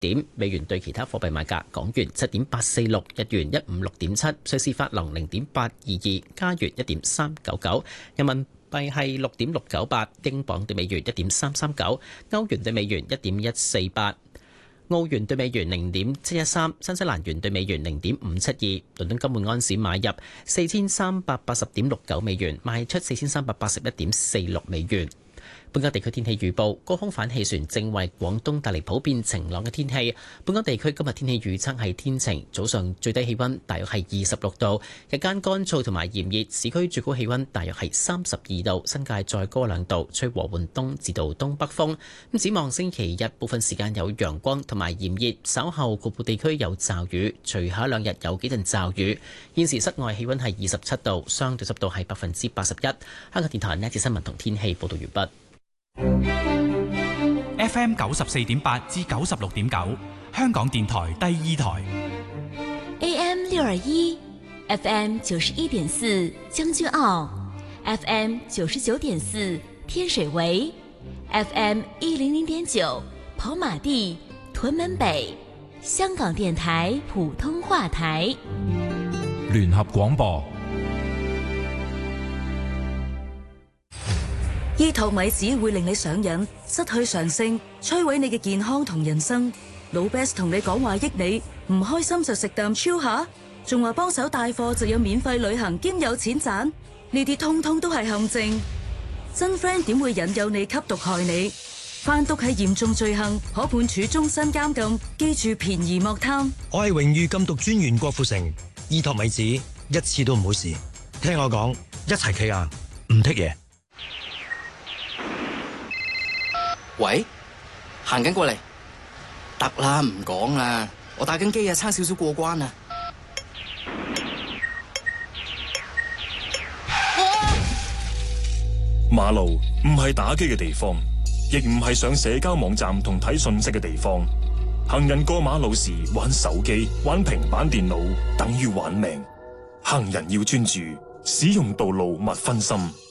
點。美元對其他貨幣賣價：港元7.846，日元156.7，瑞士法郎0.822，加元1.399，人民幣係6.698，英鎊對美元1.339，歐元對美元1.148。澳元對美元0.713，新西蘭元對美元0.572，倫敦金每安士買入4380.69美元，賣出4381.46美元。本港地區天氣預報，高空反氣旋正為廣東帶嚟普遍晴朗嘅天氣。本港地區今日天氣預測係天晴，早上最低氣溫大約係26度，日間乾燥同埋炎熱，市區最高氣溫大約係32度，新界再高2度，吹和緩東至到東北風。咁展望星期日部分時間有陽光同埋炎熱，稍後局部地區有驟雨，隨後2日有幾陣驟雨。現時室外氣溫係27度，相對濕度係81%。香港電台呢節新聞同天氣報道完畢。 FM 94.8至96.9，香港電台第2台。 AM 621 FM 91.4將軍澳 FM 99.4天水圍 FM 100.9跑馬地屯門北，香港電台普通話台。 聯合廣播。 醫托米子會令你上癮，失去常性，摧毀你嘅健康同人生。老 Best 同你講話益你，唔開心就食啖超下，仲話幫手帶貨就有免費旅行兼有錢賺，呢啲通通都係陷阱。真 friend 點會引誘你吸毒害你？販毒係嚴重罪行，可判處終身監禁。記住便宜莫貪。 我係榮譽禁毒專員郭富城，醫托米子一次都唔好試。聽我講，一齊企硬，唔剔嘢。 喂，行緊過嚟，得啦，唔講啦，我打緊機啊，差少少過關啊！ 馬路唔係打機嘅地方，亦唔係上社交網站同睇信息嘅地方。行人過馬路時玩手機、玩平板電腦，等於玩命。行人要專注，使用道路勿分心。